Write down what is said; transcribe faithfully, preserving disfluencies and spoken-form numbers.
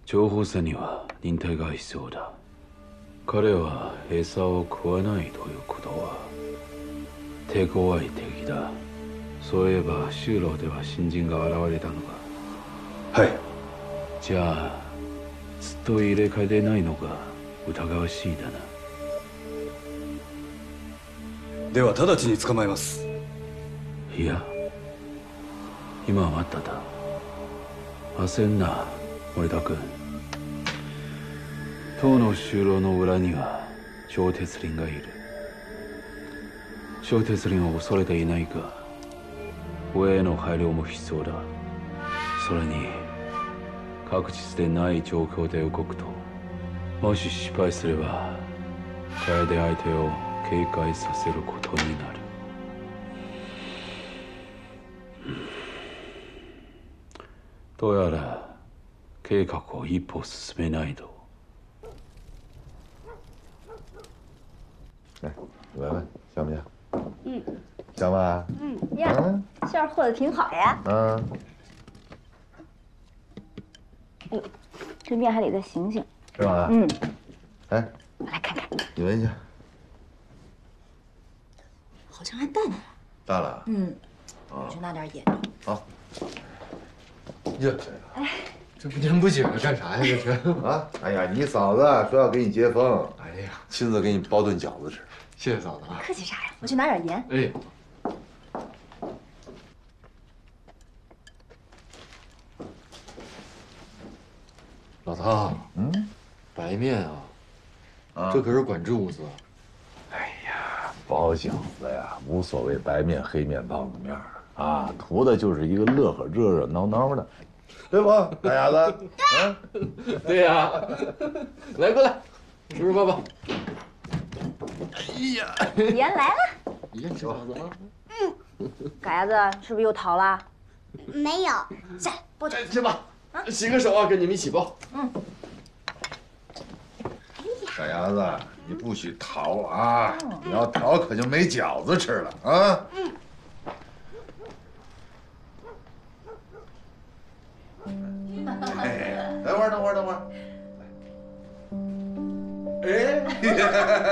情報戦には忍耐が必要だ。彼は餌を食わないということは手強い敵だ。そういえば修羅では新人が現れたのか。 はい。 じゃあずっと入れ替えでないのが疑わしいだな。 では直ちに捕まえます。 いや、今はまだだ。焦んな、森田君。唐の修羅の裏には小鉄林がいる。小鉄林を恐れていないが上への配慮も必要だ。それに確実でない状況で動くと、もし失敗すれば楓相手を警戒させることになる。どうやら計画を一歩進めないと。 来，闻闻香不香？ 嗯， 香吧？ 嗯呀， 嗯馅儿和的挺好呀。 嗯， 哎呦，这面还得再醒醒。 是吧？ 嗯， 哎， 我来看看， 你闻一下， 好像还淡呢。 大了。 嗯， 啊我去拿点盐。 好。 呀， 哎， 这不年不景的干啥呀？这是啊！哎呀，你嫂子说要给你接风， 哎呀， 亲自给你包顿饺子吃。 谢谢嫂子啊。 客气啥呀？我去拿点盐。 哎，老唐， 嗯， 白面啊， 啊这可是管制物资。 哎呀，包饺子呀，无所谓白面黑面棒子面儿啊，图的就是一个乐呵热热闹闹的，对不，大丫子？嗯， 对呀，来过来，叔叔抱抱。 盐来了。 呀，这嫂子啊， 嘎丫子是不是又逃了？ 没有， 下来抱着。 去吧，洗个手啊，跟你们一起抱。 嗯。 大丫子，你不许逃啊！你要逃可就没饺子吃了啊！ 嗯，